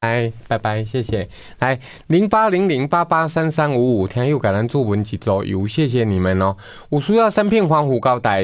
来，拜拜，谢谢。来0800883355，听友给咱做文几周油，谢谢你们哦。有需要3片防腐胶带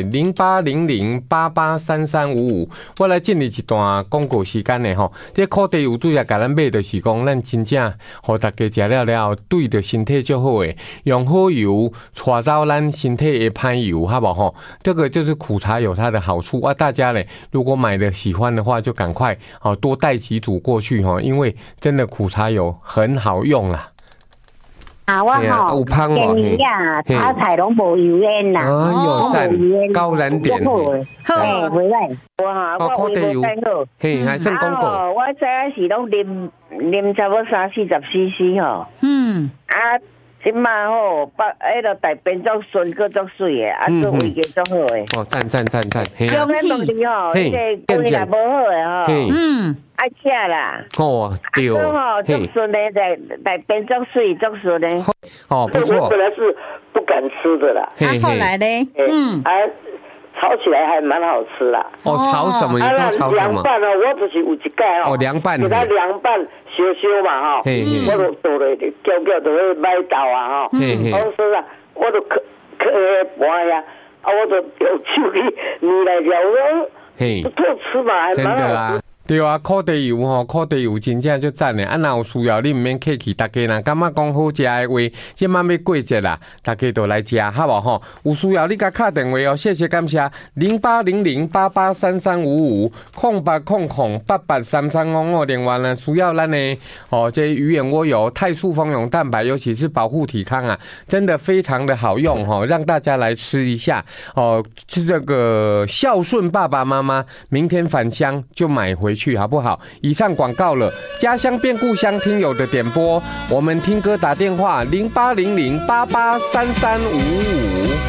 0800883355，我来进入一段广告时间的吼。这烤地油拄则给咱买的是讲，咱真正互大家食了了，对着身体就好诶，用好油带走咱身体的歹油，好不好？这个就是苦茶有它的好处啊。大家呢，如果买的喜欢的话，就赶快多带几组过去哈，因为真的苦茶油很好用啦。 啊，我吼建议啊，炒菜拢无油烟啦。 哎呦，赞，高燃点， 好，回来。我烤地油，嘿，还剩公告。 我早是拢啉差不多30-40 cc 吼。啊，即马吼，迄个大便足顺，佫足水诶，啊，做胃个足好诶。 哦，赞，嘿。 有咩问题吼？这胃也无好诶吼。爱吃啦。 哦，对。 啊，吼，足顺诶，大便足水，足顺诶。 哦，不错。 我本来是不敢吃的啦。 后来呢？ 炒起来还蛮好吃啦。 哦，炒什么？你都炒什么？ 凉拌哦，我就是有一届哦。 凉拌。 给它凉拌烧嘛哈。我就倒了叫就去买豆啊哈。我说啊，我就磕盘呀，啊，我就用手去捏来调，不错吃嘛，还蛮好吃。 对啊，烤地油吼，烤地油真正就赞的。啊，若有需要，你唔免客气，大家若感觉讲好食的话，即摆要过节啦，大家都来食，好不好？有需要你甲敲电话哦，谢谢感谢。0800883355，0800883355，另外呢，需要咱的这鱼眼蜗油、肽素蜂蛹蛋白，尤其是保护体康啊，真的非常的好用哈，让大家来吃一下哦。这个孝顺爸爸妈妈，明天返乡就买回去好不好？以上广告了，家乡变故乡听友的点播，我们听歌打电话0800883355。